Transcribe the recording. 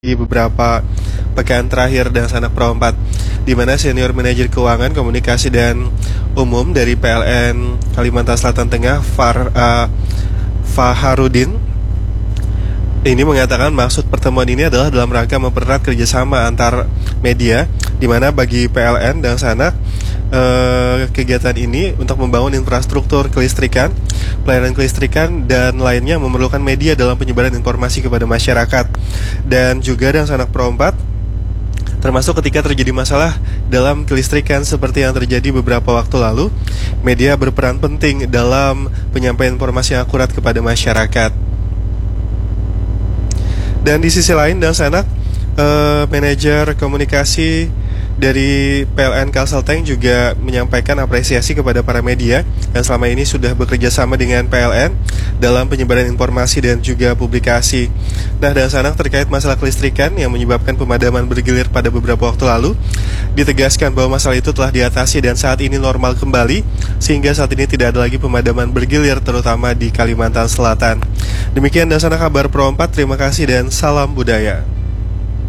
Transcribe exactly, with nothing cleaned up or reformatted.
Di beberapa pekan terakhir dan Sanak Pro empat, di mana Senior Manajer Keuangan, Komunikasi dan Umum dari P L N Kalimantan Selatan Tengah, Far, uh, Faharudin, ini mengatakan maksud pertemuan ini adalah dalam rangka mempererat kerjasama antar media, di mana bagi P L N dan Sanak eh, kegiatan ini untuk membangun infrastruktur kelistrikan, pelayanan kelistrikan dan lainnya memerlukan media dalam penyebaran informasi kepada masyarakat. Dan juga dan Sanak Pro empat, termasuk ketika terjadi masalah dalam kelistrikan seperti yang terjadi beberapa waktu lalu, media berperan penting dalam penyampaian informasi yang akurat kepada masyarakat. Dan di sisi lain, dan Sanak, eh, manajer komunikasi dari P L N Kalselteng juga menyampaikan apresiasi kepada para media yang selama ini sudah bekerja sama dengan P L N dalam penyebaran informasi dan juga publikasi. Nah, dan Sanak terkait masalah kelistrikan yang menyebabkan pemadaman bergilir pada beberapa waktu lalu, ditegaskan bahwa masalah itu telah diatasi dan saat ini normal kembali, sehingga saat ini tidak ada lagi pemadaman bergilir terutama di Kalimantan Selatan. Demikian dan Sanak kabar Pro empat, terima kasih dan salam budaya.